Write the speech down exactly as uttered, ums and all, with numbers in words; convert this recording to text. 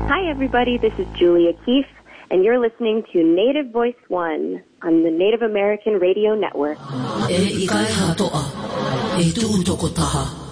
Hi, everybody. This is Julia Keefe, and you're listening to Native Voice One on the Native American Radio Network. E ikai hatoa, e tuutoko taha.